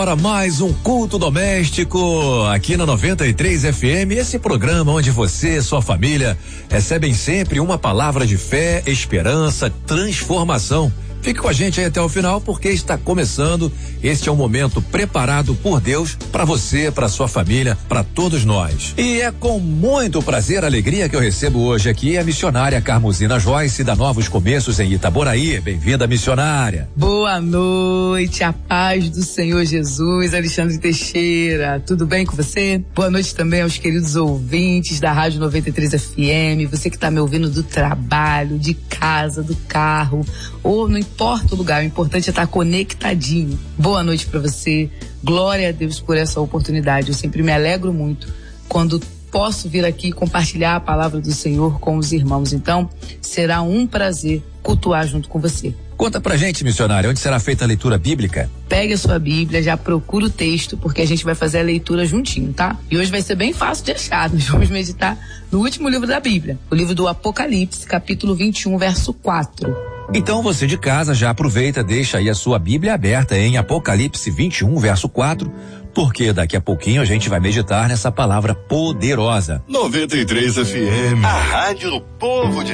Para mais um culto doméstico aqui na 93 FM, esse programa onde você e sua família recebem sempre uma palavra de fé, esperança, transformação. Fique com a gente aí até o final, porque está começando. Este é um momento preparado por Deus para você, para sua família, para todos nós. E é com muito prazer e alegria que eu recebo hoje aqui a missionária Carmuzina Joyce, da Novos Começos em Itaboraí. Bem-vinda, missionária. Boa noite, a paz do Senhor Jesus. Alexandre Teixeira, tudo bem com você? Boa noite também aos queridos ouvintes da Rádio 93 FM, você que está me ouvindo do trabalho, de casa, do carro, ou não importa o lugar, o importante é estar conectadinho. Boa noite para você, glória a Deus por essa oportunidade. Eu sempre me alegro muito quando posso vir aqui compartilhar a palavra do Senhor com os irmãos. Então, será um prazer cultuar junto com você. Conta pra gente, missionária, onde será feita a leitura bíblica? Pegue a sua Bíblia, já procura o texto, porque a gente vai fazer a leitura juntinho, tá? E hoje vai ser bem fácil de achar. Nós vamos meditar no último livro da Bíblia, o livro do Apocalipse, capítulo 21, verso 4. Então você de casa já aproveita, deixa aí a sua Bíblia aberta em Apocalipse 21, verso 4, porque daqui a pouquinho a gente vai meditar nessa palavra poderosa. 93 FM, a rádio do povo de